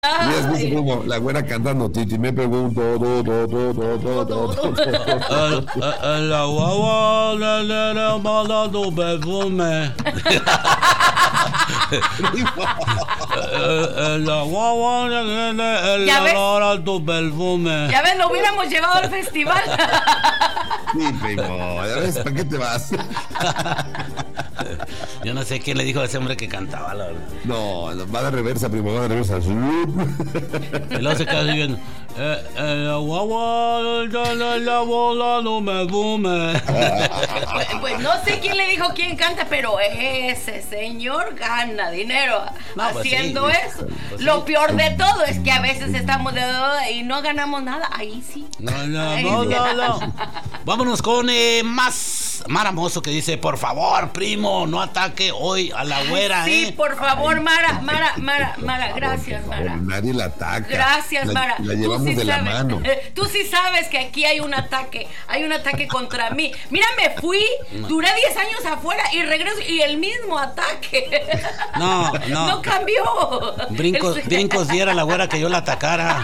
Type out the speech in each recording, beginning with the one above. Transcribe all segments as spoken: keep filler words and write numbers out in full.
Y es visto como la güera cantando Titi me pregunto do, do, do, do, do, do, do. La guagua le le le manda tu perfume. La guagua le le le manda tu perfume. Ya ves, lo hubiéramos llevado al festival. Sí, primo, ya ves, ¿para qué te vas? Yo no sé quién le dijo a ese hombre que cantaba, la verdad. No, va de reversa, primo, va de reversa. Y luego se queda así viendo. Eh, eh, la guagua, la, la, la bola, no me fume. Pues, pues no sé quién le dijo quién canta, pero ese señor gana dinero no, pues haciendo sí, eso. Pues Lo sí. peor de todo es que a veces estamos de y no ganamos nada. Ahí sí. No, no, Ahí no, sí. no, no. Vámonos con eh, más Mara Mozo, que dice: por favor, primo, no ataque hoy a la güera. Sí, eh. por favor, Mara, Mara, Mara, Mara, gracias, Mara. Nadie la ataca. Gracias, la, Mara. La Tú llevamos sí de la sabes, mano. Tú sí sabes que aquí hay un ataque, hay un ataque contra mí. Mira, me fui, duré diez años afuera y regreso y el mismo ataque. No, no. No cambió. Brincos, El- brincos diera la güera que yo la atacara.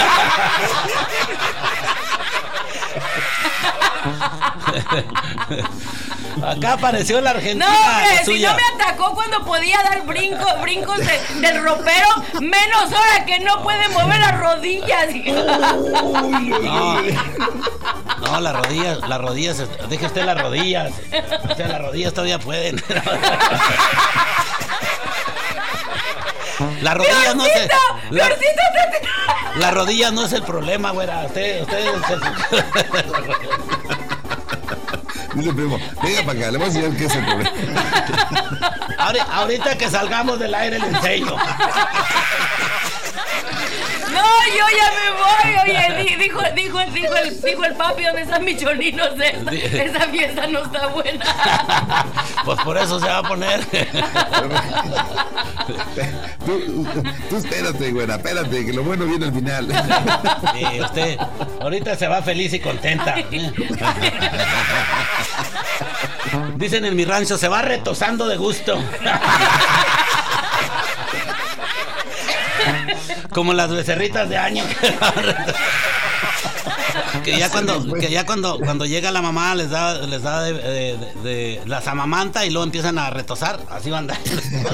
Acá apareció la Argentina. No, hombre, si suya. no me atacó cuando podía dar brincos, brincos de- del ropero, menos ahora que no puede mover las rodillas. No, no, las rodillas, las rodillas, deje usted las rodillas. O sea, las rodillas todavía pueden. Las rodillas no se. La, Diosito, te- las rodillas no es el problema, güera. Usted, usted. usted Dice primo, venga para acá, le voy a enseñar qué es el problema. Ahori- ahorita que salgamos del aire le enseño. No, yo ya me voy. Oye, di- dijo, dijo, dijo, el, dijo el papi, ¿dónde están mis cholinos? De, esa fiesta no está buena. Pues por eso se va a poner. Tú, tú espérate, güera, espérate, que lo bueno viene al final. Sí, usted ahorita se va feliz y contenta. Dicen en mi rancho, se va retosando de gusto. Como las becerritas de año. Que ya cuando, que ya cuando, cuando llega la mamá les da, les da de, de, de, de las amamanta y luego empiezan a retosar, así van a andar.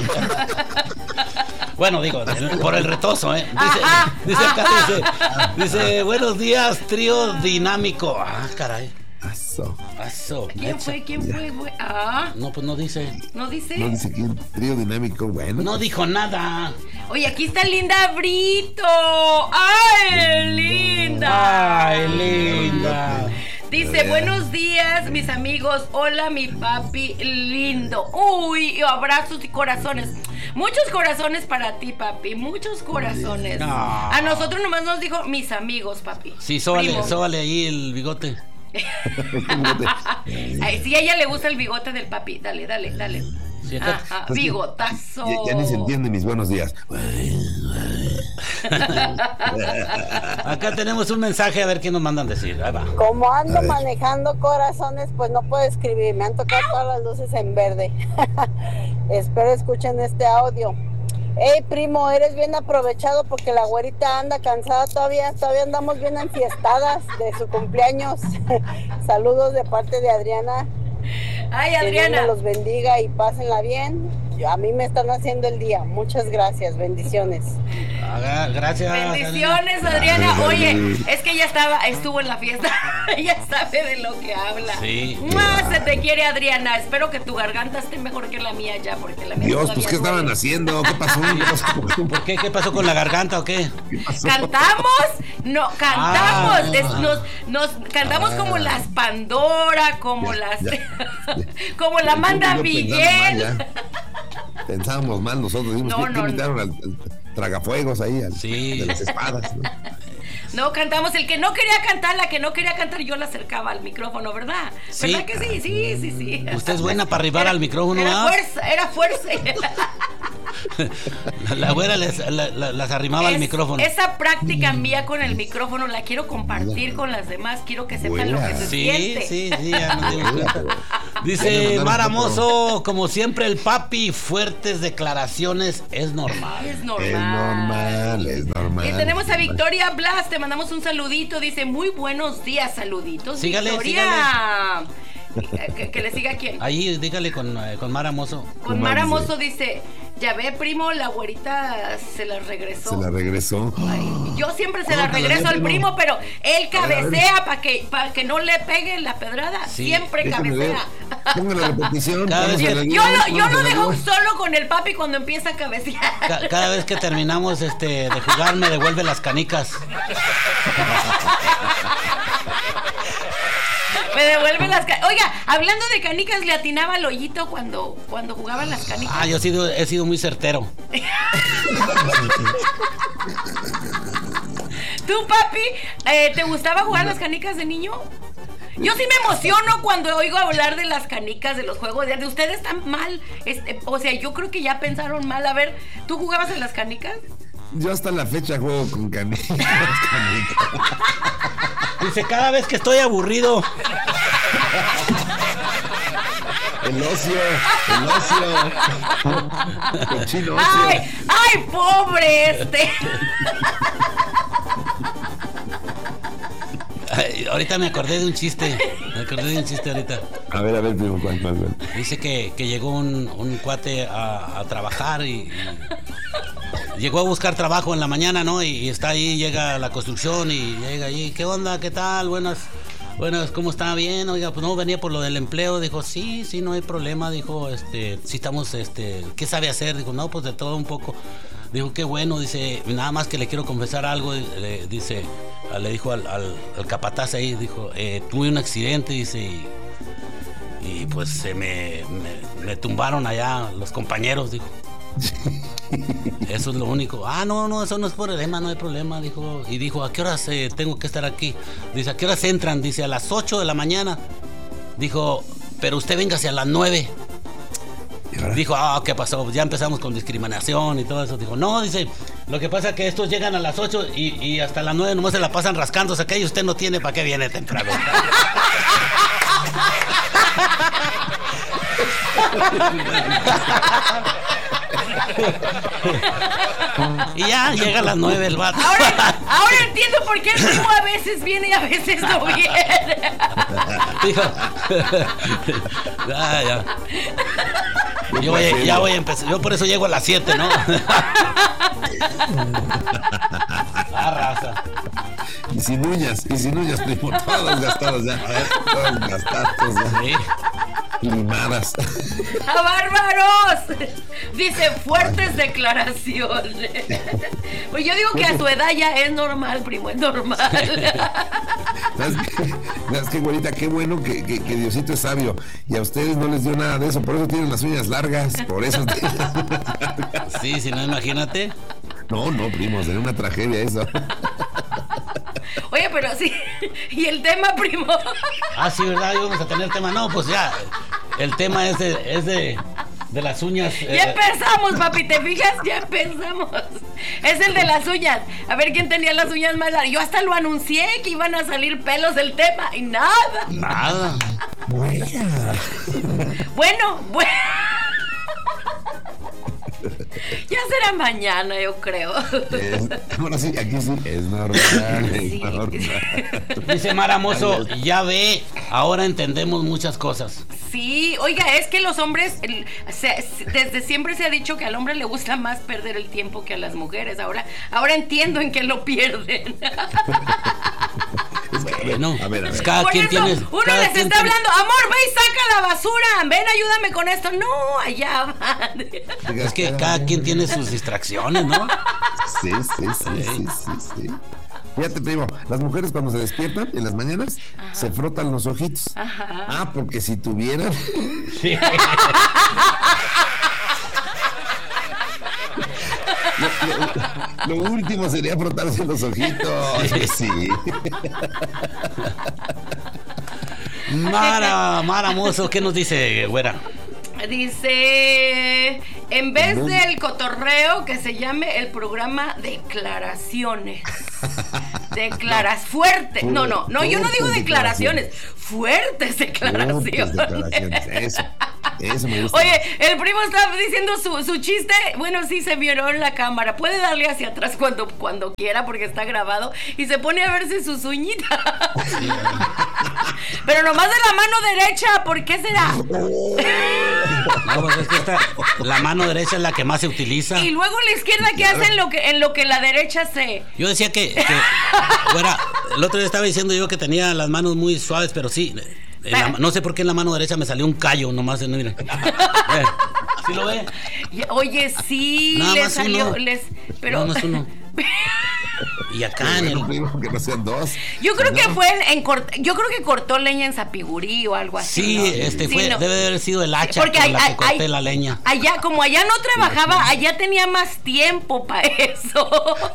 Bueno, digo, por el retozo, ¿eh? Dice, Ajá, dice acá, ajá. dice, dice, buenos días, trío dinámico. Ah, caray. Eso. Eso. ¿Quién fue? ¿Quién fue? güey? Ah, No, pues no dice. ¿no dice? No dice quién, trío dinámico, bueno. No dijo nada. Oye, aquí está Linda Brito. ¡Ay, linda! Ay, linda. Dice, buenos días, mis amigos. Hola, mi papi lindo. Uy, abrazos y corazones. Muchos corazones para ti, papi. Muchos corazones. No. A nosotros nomás nos dijo mis amigos, papi. Sí, sóbale, Primo. sóbale ahí el bigote. Ay, sí, a ella le gusta el bigote del papi. Dale, dale, dale. Sí, acá- Ajá, Pues que bigotazo. Ya, ya ni se entiende mis buenos días. Acá tenemos un mensaje, a ver qué nos mandan decir. Ahí va. Como ando A ver. manejando corazones, pues no puedo escribir. Me han tocado todas las luces en verde. Espero escuchen este audio. Hey, primo, eres bien aprovechado porque la güerita anda cansada todavía. Todavía andamos bien enfiestadas de su cumpleaños. Saludos de parte de Adriana. Ay, Que Dios Adriana. me los bendiga y pásenla bien. Yo- A mí me están haciendo el día. Muchas gracias. Bendiciones. Ah, gracias. Bendiciones, Adriana. Oye, es que ella estaba, estuvo en la fiesta. Ella sabe de lo que habla. Sí. Más se te quiere, Adriana. Espero que tu garganta esté mejor que la mía ya, porque la mía Dios, todavía pues ¿qué estaban duele. haciendo? ¿Qué pasó? ¿Qué pasó? ¿Por qué? ¿Qué pasó con la garganta o qué? ¿Qué pasó? ¿Cantamos? No, cantamos. Ah. Es- nos, nos cantamos Ah. como las Pandora, como Ya, las. ya. como la Amanda Yo pensando Miguel. mal, ya. Pensábamos mal nosotros. Dijimos, No, ¿qué, no, qué invitaron al, al tragafuegos ahí? Al, Sí. De las espadas, ¿no? No, cantamos. El que no quería cantar, la que no quería cantar, yo la acercaba al micrófono, ¿verdad? Sí. ¿Verdad que sí? Sí, sí, sí. Usted es buena para arribar al micrófono, Era ¿verdad? fuerza, era fuerza. La, la güera les, la, la, las arrimaba Es- al micrófono. Esa práctica mía con el micrófono la quiero compartir con las demás. Quiero que sepan lo que se Sí, siente. sí, sí, ya nos dimos cuenta. Ya me Dice mandaron Mara foto. Mozo, como siempre el papi, fuertes declaraciones, es normal. Es normal. Es normal, es normal. Y tenemos a Victoria Blas, te mandamos un saludito. Dice, muy buenos días, saluditos. Sígale, Victoria. Que, que le siga a quién. Ahí dígale con, eh, con Mara Mozo. Con ¿Cómo Mara dice? Mozo dice, ya ve, primo, la güerita se la regresó. Se la regresó. Ay, yo siempre se ¿Cómo la te la regreso al ves, primo, primo? pero él A ver, a ver. cabecea para que, para que no le pegue la pedrada. Sí. Siempre Déjame ver. cabecea. Ponga la repetición. Cada vez póngase que- la Yo guía, lo, yo póngase lo la dejo guía. solo con el papi cuando empieza a cabecear. Ca- cada vez que terminamos este, de jugar me devuelve las canicas. Me devuelve las canicas. Oiga, hablando de canicas, le atinaba al hoyito cuando, cuando jugaban las canicas. Ah, yo he sido, he sido muy certero. ¿Tú, papi, eh, te gustaba jugar las canicas de niño? Yo sí me emociono cuando oigo hablar de las canicas, de los juegos. De ustedes están mal. Este, o sea, yo creo que ya pensaron mal. A ver, ¿tú jugabas en las canicas? Yo hasta la fecha juego con canicas. Dice, cada vez que estoy aburrido. El ocio, el ocio. Cochino ocio. ¡Ay! ¡Ay, pobre este! Ay, ahorita me acordé de un chiste. Me acordé de un chiste ahorita. A ver, a ver, primo, ¿cuál, cuál, cuál? Dice que, que llegó un, un cuate a, a trabajar y, y llegó a buscar trabajo en la mañana, ¿no? Y, y está ahí, llega a la construcción y llega ahí. ¿Qué onda? ¿Qué tal? Buenas, buenas, ¿cómo está? Bien, oiga, pues no, venía por lo del empleo. Dijo, sí, sí, no hay problema. Dijo, este, sí estamos, este, ¿qué sabe hacer? Dijo, no, pues de todo un poco. Dijo, qué bueno, dice, nada más que le quiero confesar algo, le, dice, le dijo al, al, al capataz ahí, dijo, eh, tuve un accidente, dice, y, y pues se me, me, me tumbaron allá los compañeros, dijo. Eso es lo único. Ah, no, no, eso no es problema, no hay problema, dijo. Y dijo, ¿a qué horas eh, tengo que estar aquí? Dice, ¿a qué horas entran? Dice, a las ocho de la mañana. Dijo, pero usted véngase a las nueve. Dijo, ah, ¿qué pasó? Ya empezamos con discriminación y todo eso. Dijo, no, dice, lo que pasa es que estos llegan a las ocho y, y hasta las nueve nomás se la pasan rascándose acá y usted no tiene para qué viene temprano. Y ya llega a las nueve el vato. Ahora, ahora entiendo por qué el primo a veces viene y a veces no viene. Dijo, ah, ya. Yo voy, ya voy a empezar. Yo por eso llego a las siete, ¿no? Ah, raza. Y sin uñas, y sin uñas, primo. Todas gastadas ya. Todas gastadas ya. Sí. Limadas. ¡A bárbaros! Dice fuertes declaraciones. Pues yo digo que a tu edad ya es normal, primo, es normal. ¿Sabes qué? ¿Sabes qué, güerita? Qué bueno que, que, que Diosito es sabio. Y a ustedes no les dio nada de eso. Por eso tienen las uñas largas. Por eso tienen las uñas largas. Sí, si no, imagínate. No, no, primo, sería una tragedia eso. Oye, pero sí. ¿Y el tema, primo? Ah, sí, ¿verdad? Íbamos a tener tema. No, pues ya. El tema es de, es de, de las uñas. Ya eh, empezamos, papi, ¿te fijas? Ya empezamos. Es el de las uñas. A ver quién tenía las uñas más largas. Yo hasta lo anuncié que iban a salir pelos del tema y nada. Nada. Bueno. Bueno, bueno. Ya será mañana, yo creo. Es, ahora sí, aquí sí, es normal, es Sí. normal. Dice Mara Mozo, ya ve, ahora entendemos muchas cosas. Sí, oiga, es que los hombres, el- se- se- desde siempre se ha dicho que al hombre le gusta más perder el tiempo que a las mujeres. Ahora, ahora entiendo en qué lo pierden. Es que, a ver, Bueno, a ver, a pues ver. cada Por quien eso, tiene. uno cada les quien está tiene- hablando, amor, ve y saca la basura, ven, ayúdame con esto. No, allá van. Es que cada quien tiene sus distracciones, ¿no? Sí, sí, sí, sí, sí, sí. Fíjate, primo, las mujeres cuando se despiertan en las mañanas se frotan los ojitos. Ajá. Ah, porque si tuvieran. Sí. Lo, lo último sería frotarse los ojitos. Sí. Mara, Mara Mozo, ¿qué nos dice, güera? Dice, En vez no. del cotorreo, que se llame el programa Declaraciones. Declaras fuertes. No, no, no, yo no digo declaraciones. Fuertes declaraciones. Fuertes declaraciones. Eso. Eso me gusta. Oye, el primo está diciendo su, su chiste. Bueno, sí se vio en la cámara. Puede darle hacia atrás cuando, cuando quiera porque está grabado. Y se pone a verse sus uñitas. Sí. Pero nomás de la mano derecha. ¿Por qué será? No, pues es que esta, la mano derecha es la que más se utiliza. Y luego la izquierda, ¿qué hace en lo que, en lo que la derecha se...? Yo decía que, que bueno, el otro día estaba diciendo yo que tenía las manos muy suaves, pero sí... La, no sé por qué en la mano derecha me salió un callo nomás. No, mira. Eh, ¿sí lo ve? Oye, sí, nada le más salió. Uno. Les, pero... Nada más uno. Y acá en el... que no sean dos. Yo creo no. que fue en, en cort... yo creo que cortó leña en Zapigurí o algo así. Sí, ¿no? este fue, sí, no. debe de haber sido el hacha porque con hay, la que hay, corté hay, la leña. Allá, como allá no trabajaba, allá tenía más tiempo para eso.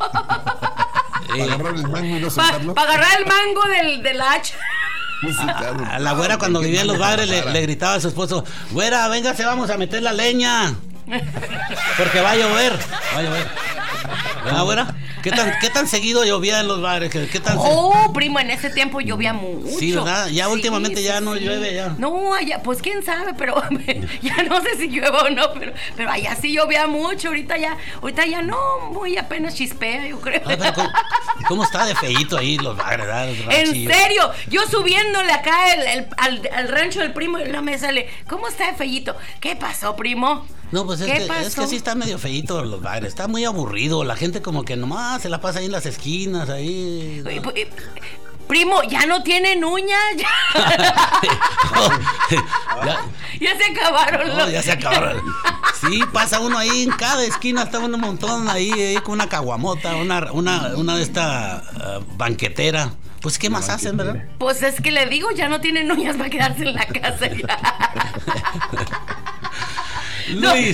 Para agarrar el mango y no soltarlo. Para agarrar el mango del, del hacha. A, a la güera cuando vivía en los bares le, le gritaba a su esposo: güera, véngase, vamos a meter la leña porque va a llover, va a llover. ¿Verdad, güera? ¿Qué tan, ¿Qué tan seguido llovía en los bares? ¿Qué, qué tan oh, se... primo, en ese tiempo llovía mucho. Sí, ¿verdad? Ya sí, últimamente ya no sí. llueve ya. No, allá, pues quién sabe, pero ya no sé si llueve o no, pero, pero allá sí llovía mucho. Ahorita ya, ahorita ya no, muy apenas chispea, yo creo. Ah, pero ¿cómo, ¿cómo está de feíto ahí los bares, verdad? En serio, yo subiéndole acá el, el, al, al rancho del primo y no me sale, ¿cómo está de feíto? ¿Qué pasó, primo? No, pues es que, es que sí está medio feíto los bares, está muy aburrido, la gente como que nomás se la pasa ahí en las esquinas, ahí. ¿No? Primo, ya no tienen uñas, ya. no, ya, ya se acabaron. No, los... ya se acabaron. Sí, pasa uno ahí en cada esquina, está uno un montón ahí, ahí con una caguamota, una, una, una de esta uh, banquetera. Pues, ¿qué más hacen, verdad? Pues es que le digo, ya no tienen uñas para quedarse en la casa ya. Luis.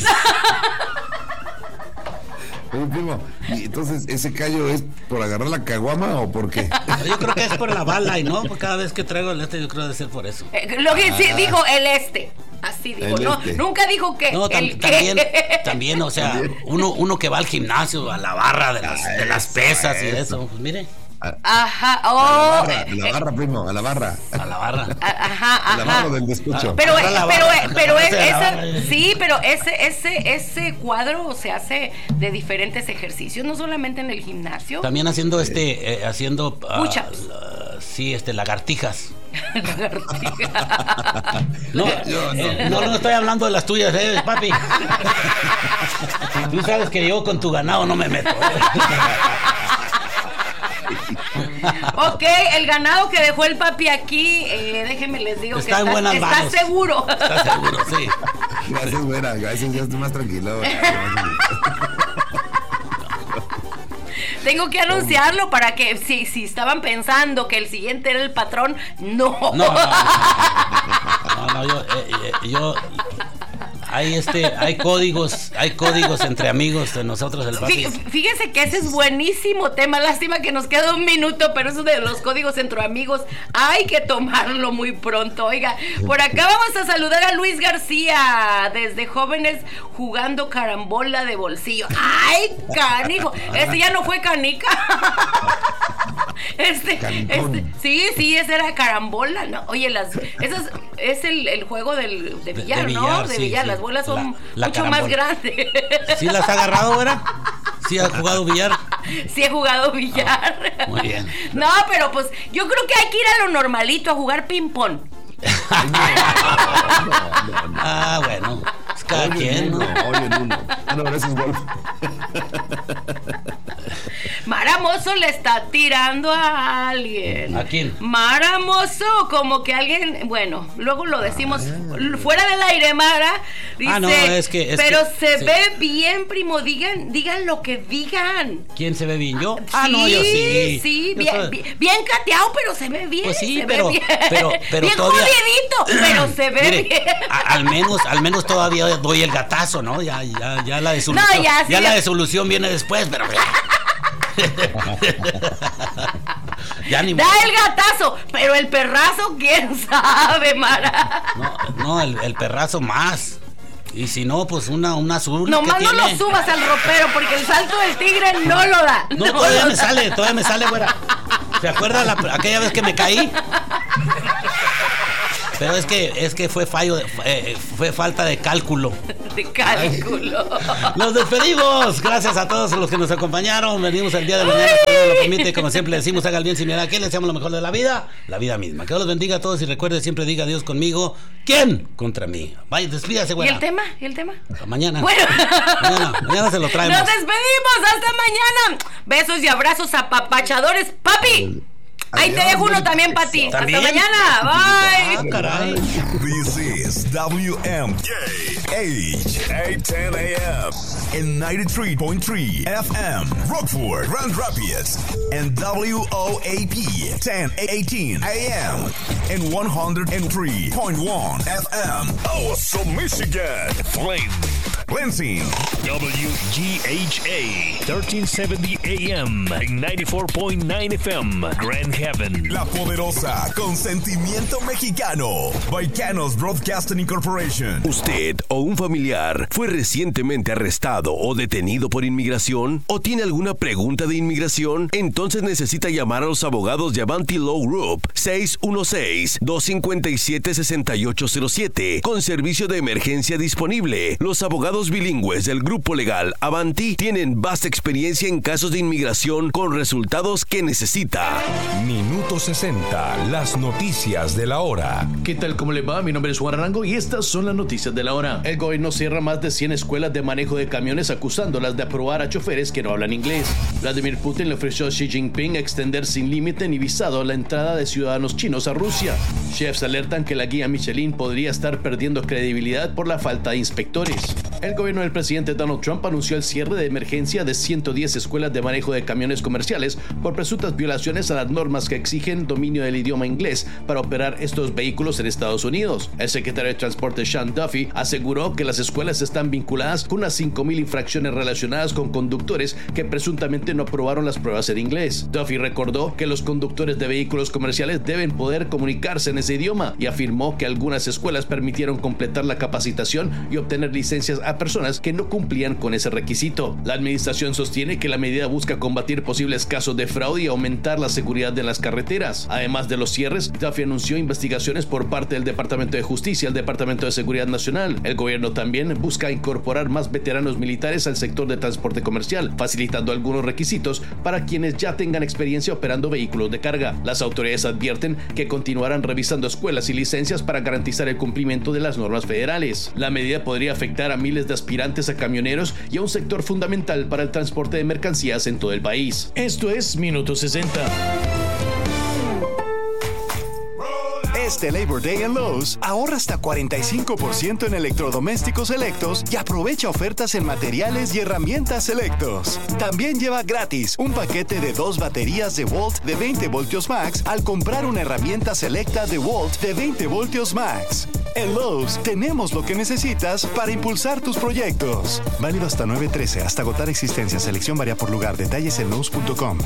Oye, primo, ¿y entonces ese callo es por agarrar la caguama o por qué? Yo creo que es por la bala y no, porque cada vez que traigo el este yo creo que debe ser por eso. Eh, lo que ah. sí dijo el este. Así dijo, no, este. Nunca dijo que no, tam, el también, que... también, o sea, uno, uno que va al gimnasio, a la barra de las, de las pesas y de eso, pues mire. Ajá, oh, a la barra, a la barra, primo, a la barra. A la barra. Ajá, ajá. A la barra del despecho. Pero, barra, pero, barra, pero es, esa, sí, pero ese, ese, ese cuadro se hace de diferentes ejercicios, no solamente en el gimnasio. También haciendo este, eh, haciendo push-ups. Uh, sí, este, lagartijas. Lagartijas. No, yo, no, no, no estoy hablando de las tuyas, eh, papi. Tú sabes que yo con tu ganado no me meto. Ok, el ganado que dejó el papi aquí, eh, déjenme les digo está que en está, está manos. seguro. Está seguro, sí. Gracias, güera, gracias, ya estoy más tranquilo. Tengo que anunciarlo para que si, si estaban pensando que el siguiente era el patrón, no. No, no, no, no, no yo, eh, eh, yo hay este, hay códigos, hay códigos entre amigos de nosotros el papi. Fíjese que ese es buenísimo tema, lástima que nos queda un minuto, pero eso de los códigos entre amigos hay que tomarlo muy pronto. Oiga, por acá vamos a saludar a Luis García, desde Jóvenes Jugando Carambola de Bolsillo. ¡Ay, canijo! Este ya no fue canica. Este, este, sí, sí, ese era carambola, ¿no? Oye, las, esas, es el, el juego del, de billar, de, de billar, ¿no? De sí, billar, sí. Las bolas son la, la mucho carambola. Más grandes. ¿Sí las ha agarrado, verdad? ¿Sí ha jugado billar? Sí he jugado billar. Oh, muy bien. No, pero pues yo creo que hay que ir a lo normalito, a jugar ping-pong. Ah, bueno, pues cada oye, quien, ¿no? Oye, uno. Ah, no, ese es golf. Maramoso le está tirando a alguien. ¿A quién? Maramoso, como que alguien, bueno, luego lo decimos ah, fuera del aire, Mara. Dice, ah, no, es que, es pero que, se sí. ve bien, primo, digan, digan lo que digan. ¿Quién se ve bien? ¿Yo? Ah, sí, no, yo sí. Sí, yo bien, soy... bien, bien cateado, pero se ve bien. Pues sí, se pero, ve bien. pero, pero bien todavía... jodidito, pero se ve Mire, bien. A, al menos, al menos todavía doy el gatazo, ¿no? Ya, ya, ya la desolución. No, ya, sí, ya ya. la desolución viene después, pero... Ya ni da el gatazo, pero el perrazo, quién sabe, Mara. No, no el, el perrazo más. Y si no, pues una, una azul. Nomás no lo subas al ropero porque el salto del tigre no lo da. No, no todavía lo me da. sale, todavía me sale, güera. ¿Se acuerda la, aquella vez que me caí? Pero es que es que fue fallo, de, eh, fue falta de cálculo. De cálculo. Nos despedimos. Gracias a todos los que nos acompañaron. Venimos el día de mañana, si Dios lo permite. Como siempre le decimos, haga el bien sin mirar a quién. Le deseamos lo mejor de la vida, la vida misma. Que Dios los bendiga a todos y recuerde, siempre diga Dios conmigo. ¿Quién? Contra mí. Vaya, despídase, güera. ¿Y el tema? ¿Y el tema? Mañana. Bueno. Mañana, mañana se lo traemos. Nos despedimos. Hasta mañana. Besos y abrazos apapachadores, papi. Ahí te dejo uno también para ti. Hasta ¿También? mañana. Bye. Ah, caray. This is W M K H eight ten A M and ninety-three point three F M Rockford, Grand Rapids, and W O A P ten eighteen A M and one oh three point one F M Awesome Michigan, Flint, Lansing, W G H A thirteen seventy A M and ninety-four point nine F M Grand Haven. La Poderosa, con sentimiento mexicano. Baicanos Broadcasting Incorporation. ¿Usted o un familiar fue recientemente arrestado o detenido por inmigración? ¿O tiene alguna pregunta de inmigración? Entonces necesita llamar a los abogados de Avanti Law Group seis uno seis, dos cinco siete, seis ocho cero siete con servicio de emergencia disponible. Los abogados bilingües del grupo legal Avanti tienen vasta experiencia en casos de inmigración con resultados que necesita. Minuto sesenta, las noticias de la hora. ¿Qué tal? ¿Cómo le va? Mi nombre es Juan Arango y estas son las noticias de la hora. El gobierno cierra más de cien escuelas de manejo de camiones acusándolas de aprobar a choferes que no hablan inglés. Vladimir Putin le ofreció a Xi Jinping extender sin límite ni visado la entrada de ciudadanos chinos a Rusia. Chefs alertan que la guía Michelin podría estar perdiendo credibilidad por la falta de inspectores. El gobierno del presidente Donald Trump anunció el cierre de emergencia de ciento diez escuelas de manejo de camiones comerciales por presuntas violaciones a las normas que exigen dominio del idioma inglés para operar estos vehículos en Estados Unidos. El secretario de Transporte Sean Duffy aseguró que las escuelas están vinculadas con unas cinco mil infracciones relacionadas con conductores que presuntamente no aprobaron las pruebas en inglés. Duffy recordó que los conductores de vehículos comerciales deben poder comunicarse en ese idioma y afirmó que algunas escuelas permitieron completar la capacitación y obtener licencias a personas que no cumplían con ese requisito. La administración sostiene que la medida busca combatir posibles casos de fraude y aumentar la seguridad de las carreteras. Además de los cierres, Duffy anunció investigaciones por parte del Departamento de Justicia y el Departamento de Seguridad Nacional. El gobierno también busca incorporar más veteranos militares al sector de transporte comercial, facilitando algunos requisitos para quienes ya tengan experiencia operando vehículos de carga. Las autoridades advierten que continuarán revisando escuelas y licencias para garantizar el cumplimiento de las normas federales. La medida podría afectar a miles de aspirantes a camioneros y a un sector fundamental para el transporte de mercancías en todo el país. Esto es Minuto sesenta. Este Labor Day en Lowe's, ahorra hasta cuarenta y cinco por ciento en electrodomésticos selectos y aprovecha ofertas en materiales y herramientas selectos. También lleva gratis un paquete de dos baterías de Volt de veinte voltios max al comprar una herramienta selecta de Volt de veinte voltios max. En Lowe's tenemos lo que necesitas para impulsar tus proyectos. Válido hasta nueve trece, hasta agotar existencia. Selección varía por lugar. Detalles en Lowe's punto com.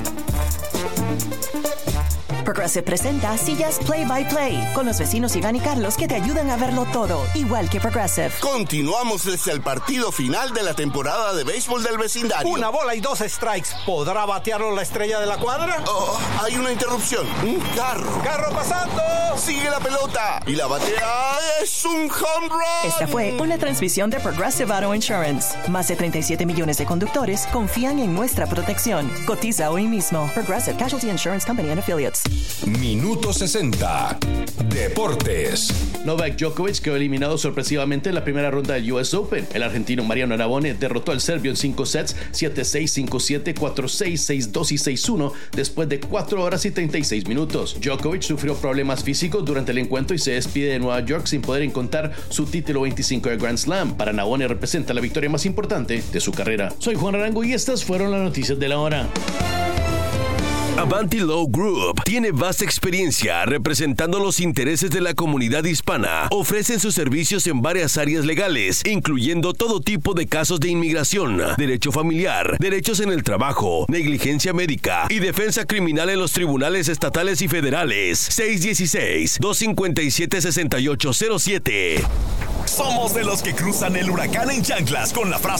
Progressive presenta sillas Play by Play con los vecinos Iván y Carlos que te ayudan a verlo todo, igual que Progressive. Continuamos desde el partido final de la temporada de béisbol del vecindario. Una bola y dos strikes. ¿Podrá batearlo la estrella de la cuadra? Oh, hay una interrupción. Un carro. ¡Carro pasando! Sigue la pelota. Y la batea es un home run. Esta fue una transmisión de Progressive Auto Insurance. Más de treinta y siete millones de conductores confían en nuestra protección. Cotiza hoy mismo. Progressive Casualty Insurance Company and Affiliates. Minuto sesenta, Deportes. Novak Djokovic quedó eliminado sorpresivamente en la primera ronda del U S Open. El argentino Mariano Navone derrotó al serbio en cinco sets, siete seis, cinco siete, cuatro seis, seis dos y seis uno, después de cuatro horas y treinta y seis minutos. Djokovic sufrió problemas físicos durante el encuentro y se despide de Nueva York sin poder encontrar su título veinticinco de Grand Slam. Para Navone representa la victoria más importante de su carrera. Soy Juan Arango y estas fueron las noticias de la hora. Avanti Law Group tiene vasta experiencia representando los intereses de la comunidad hispana. Ofrecen sus servicios en varias áreas legales, incluyendo todo tipo de casos de inmigración, derecho familiar, derechos en el trabajo, negligencia médica y defensa criminal en los tribunales estatales y federales. seis uno seis, dos cinco siete, seis ocho cero siete. Somos de los que cruzan el huracán en chanclas con la frase